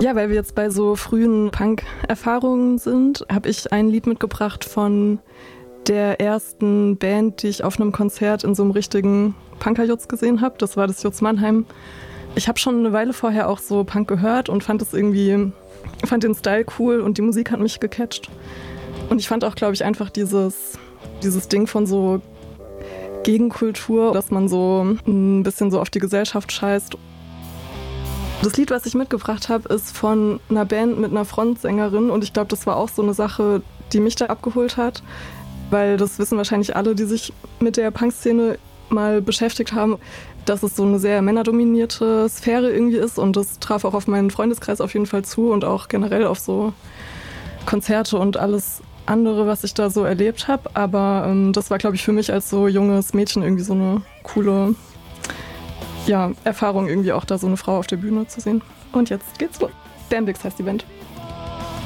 Ja, weil wir jetzt bei so frühen Punk-Erfahrungen sind, habe ich ein Lied mitgebracht von der ersten Band, die ich auf einem Konzert in so einem richtigen Punkerjutz gesehen habe. Das war das Jutz Mannheim. Ich habe schon eine Weile vorher auch so Punk gehört und fand den Style cool und die Musik hat mich gecatcht. Und ich fand auch, glaube ich, einfach dieses Ding von so Gegenkultur, dass man so ein bisschen so auf die Gesellschaft scheißt. Das Lied, was ich mitgebracht habe, ist von einer Band mit einer Frontsängerin und ich glaube, das war auch so eine Sache, die mich da abgeholt hat, weil das wissen wahrscheinlich alle, die sich mit der Punkszene mal beschäftigt haben, dass es so eine sehr männerdominierte Sphäre irgendwie ist und das traf auch auf meinen Freundeskreis auf jeden Fall zu und auch generell auf so Konzerte und alles andere, was ich da so erlebt habe. Aber das war, glaube ich, für mich als so junges Mädchen irgendwie so eine coole Erfahrung, irgendwie auch da so eine Frau auf der Bühne zu sehen. Und jetzt geht's los. Damn Dicks heißt die Band.